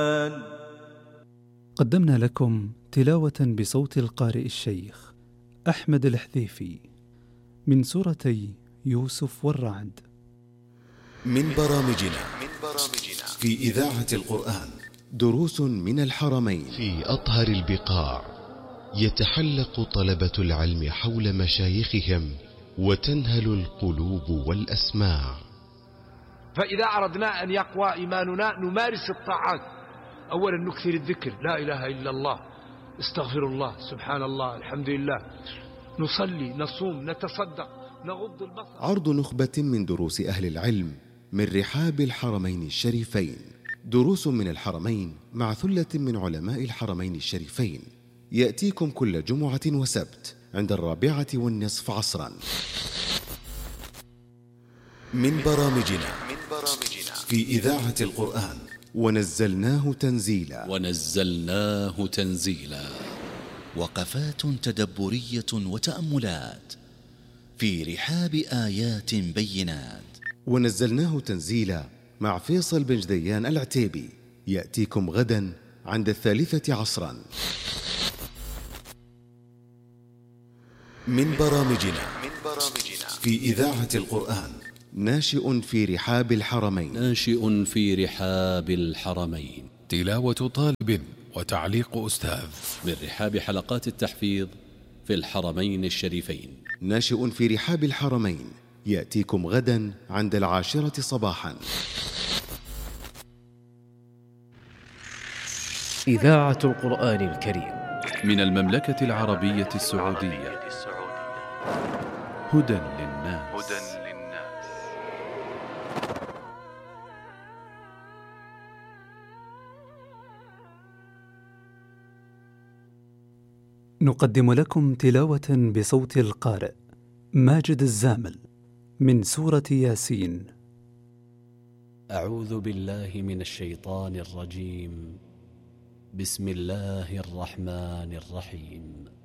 قدمنا لكم تلاوة بصوت القارئ الشيخ أحمد الحذيفي من سورتي يوسف والرعد. من برامجنا في إذاعة القرآن دروس من الحرمين. في أطهر البقاع يتحلق طلبة العلم حول مشايخهم وتنهل القلوب والأسماع. فإذا أردنا أن يقوى إيماننا نمارس الطاعات. أولا نكثر الذكر، لا إله إلا الله، استغفر الله، سبحان الله، الحمد لله، نصلي، نصوم، نتصدق، نغض البصر. عرض نخبة من دروس أهل العلم من رحاب الحرمين الشريفين. دروس من الحرمين مع ثلة من علماء الحرمين الشريفين يأتيكم كل جمعة وسبت عند 4:15 عصرا. من برامجنا في إذاعة القرآن ونزلناه تنزيلا. وقفات تدبرية وتأملات في رحاب آيات بينات. ونزلناه تنزيلا مع فيصل بن جديان العتيبي يأتيكم غدا عند 3 عصرا. من برامجنا في إذاعة القرآن ناشئ في رحاب الحرمين. تلاوة طالب وتعليق أستاذ من رحاب حلقات التحفيظ في الحرمين الشريفين. ناشئ في رحاب الحرمين يأتيكم غدا عند 10 صباحا. إذاعة القرآن الكريم من المملكة العربية السعودية. هدى للناس. نقدم لكم تلاوة بصوت القارئ ماجد الزامل من سورة ياسين. أعوذ بالله من الشيطان الرجيم. بسم الله الرحمن الرحيم.